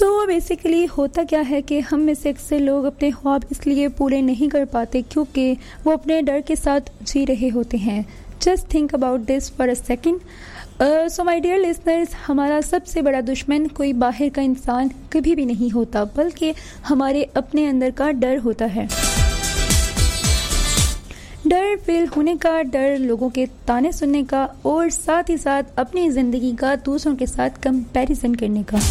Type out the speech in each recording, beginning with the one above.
So basically होता क्या है कि हम में से अक्सर लोग अपने ख्वाब इसलिए पूरे नहीं कर पाते क्योंकि वो अपने डर के साथ जी रहे होते हैं। Just think about this for a second. So my dear listeners, हमारा सबसे बड़ा दुश्मन कोई बाहर का इंसान कभी भी नहीं होता, बल्कि हमारे अपने अंदर का डर होता है। डर फेल होने का, डर लोगों के ताने सुनने का और साथ ही साथ अपनी ज़िंदगी का दूसरों के साथ कंपैरिजन करने का।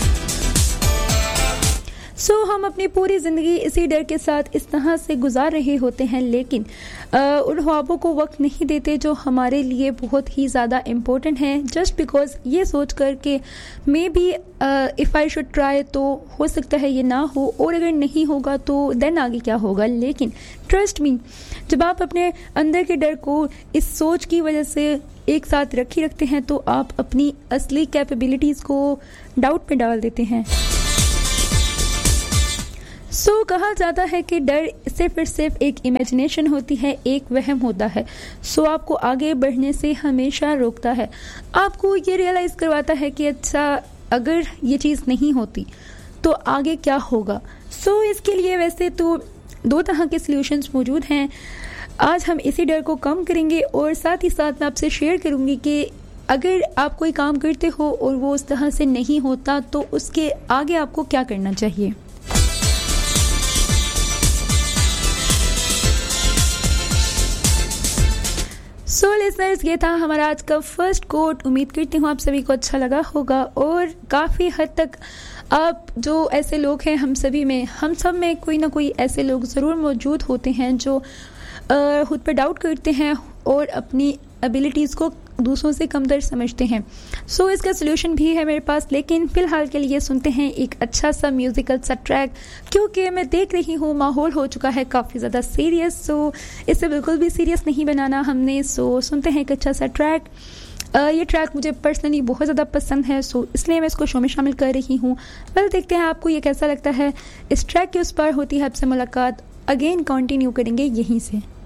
हम अपनी पूरी ज़िंदगी इसी डर के साथ इस तरह से गुजार रहे होते हैं, लेकिन उन ख्वाबों को वक्त नहीं देते जो हमारे लिए बहुत ही ज़्यादा इम्पोर्टेंट हैं, जस्ट बिकॉज ये सोच कर के may be if I should try, तो हो सकता है ये ना हो, और अगर नहीं होगा तो देन आगे क्या होगा। लेकिन ट्रस्ट मी, जब आप अपने अंदर के डर को इस सोच की वजह से एक साथ रखते हैं तो आप अपनी असली कैपेबिलिटीज़ को डाउट में डाल देते हैं। कहा जाता है कि डर सिर्फ एक इमेजिनेशन होती है, एक वहम होता है। आपको आगे बढ़ने से हमेशा रोकता है, आपको ये रियलाइज़ करवाता है कि अच्छा अगर ये चीज़ नहीं होती तो आगे क्या होगा। इसके लिए वैसे तो दो तरह के सॉल्यूशंस मौजूद हैं। आज हम इसी डर को कम करेंगे और साथ ही साथ मैं आपसे शेयर करूँगी कि अगर आप कोई काम करते हो और वो उस तरह से नहीं होता तो उसके आगे आपको क्या करना चाहिए। लिसनर्स, ये था हमारा आज का फर्स्ट कोट। उम्मीद करती हूँ आप सभी को अच्छा लगा होगा और काफ़ी हद तक आप जो ऐसे लोग हैं, हम सब में कोई ना कोई ऐसे लोग ज़रूर मौजूद होते हैं जो खुद पर डाउट करते हैं और अपनी एबिलिटीज़ को दूसरों से कमतर समझते हैं। इसका सलूशन भी है मेरे पास, लेकिन फ़िलहाल के लिए सुनते हैं एक अच्छा सा म्यूज़िकल सा ट्रैक, क्योंकि मैं देख रही हूँ माहौल हो चुका है काफ़ी ज़्यादा सीरियस। इसे बिल्कुल भी सीरियस नहीं बनाना हमने। सुनते हैं एक अच्छा सा ट्रैक। ये ट्रैक मुझे पर्सनली बहुत ज़्यादा पसंद है, इसलिए मैं इसको शो में शामिल कर रही हूँ। देखते हैं आपको ये कैसा लगता है। इस ट्रैक के उस पार होती है आपसे मुलाकात। अगेन कंटिन्यू करेंगे यहीं से।